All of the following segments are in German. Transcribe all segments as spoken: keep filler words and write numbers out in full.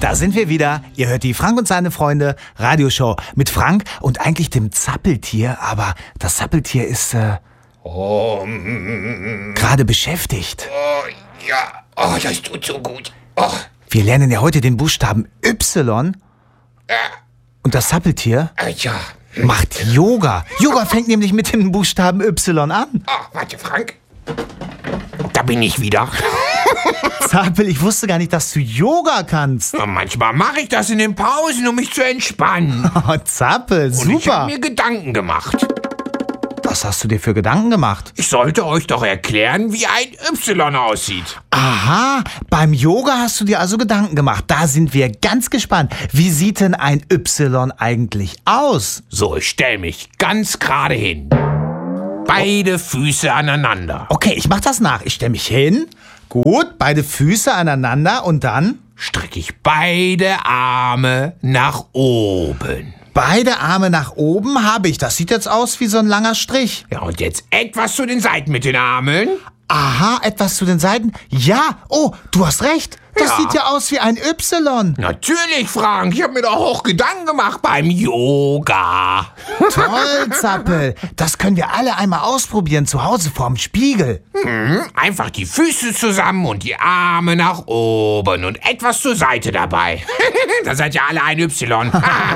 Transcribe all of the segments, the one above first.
Da sind wir wieder. Ihr hört die Frank und seine Freunde Radioshow mit Frank und eigentlich dem Zappeltier, aber das Zappeltier ist äh, Oh, mm, gerade beschäftigt. oh, ja, oh, das tut so gut. Oh, Wir lernen ja heute den Buchstaben Y äh, und das Zappeltier äh, ja. macht Yoga. Yoga fängt nämlich mit dem Buchstaben Y an. Oh, warte, Frank. Da bin ich wieder. Zappel, ich wusste gar nicht, dass du Yoga kannst. Ja, manchmal mache ich das in den Pausen, um mich zu entspannen. Oh, Zappel, Und ich super. habe mir Gedanken gemacht. Was hast du dir für Gedanken gemacht? Ich sollte euch doch erklären, wie ein Y aussieht. Aha, beim Yoga hast du dir also Gedanken gemacht. Da sind wir ganz gespannt. Wie sieht denn ein Y eigentlich aus? So, ich stell mich ganz gerade hin. Beide Füße aneinander. Okay, ich mach das nach. Ich stelle mich hin. Gut, beide Füße aneinander und dann Strecke ich beide Arme nach oben. beide Arme nach oben habe ich. Das sieht jetzt aus wie so ein langer Strich. Ja, und jetzt etwas zu den Seiten mit den Armen. Aha, etwas zu den Seiten. Ja, oh, du hast recht. Das Ja. sieht ja aus wie ein Y. Natürlich, Frank. Ich habe mir doch auch Gedanken gemacht beim Yoga. Toll, Zappel. Das können wir alle einmal ausprobieren zu Hause vorm Spiegel. Hm, einfach die Füße zusammen und die Arme nach oben und etwas zur Seite dabei. Da seid ihr alle ein Y.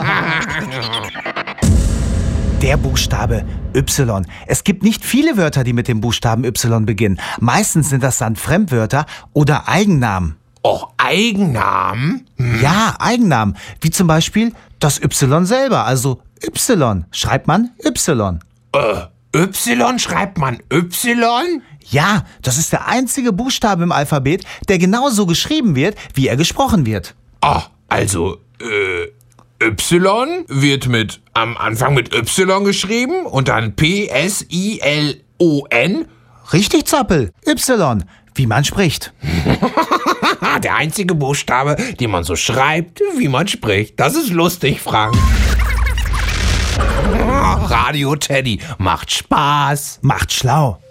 Der Buchstabe Y. Es gibt nicht viele Wörter, die mit dem Buchstaben Y beginnen. Meistens sind das dann Fremdwörter oder Eigennamen. Oh, Eigennamen? Ja, Eigennamen. Wie zum Beispiel das Y selber, also Y. Schreibt man Y. Äh, Y schreibt man Y? Ja, das ist der einzige Buchstabe im Alphabet, der genauso geschrieben wird, wie er gesprochen wird. Ah, also, äh, Y wird mit, am Anfang mit Y geschrieben und dann P S I L O N. Richtig, Zappel. Y, wie man spricht. Der einzige Buchstabe, den man so schreibt, wie man spricht. Das ist lustig, Frank. Radio Teddy macht Spaß. Macht schlau.